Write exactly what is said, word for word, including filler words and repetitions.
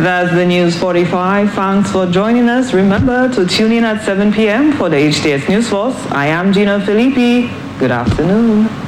That's the News forty-five. Thanks for joining us. Remember to tune in at seven p m for the H D S News Force. I am Gina Filippi. Good afternoon.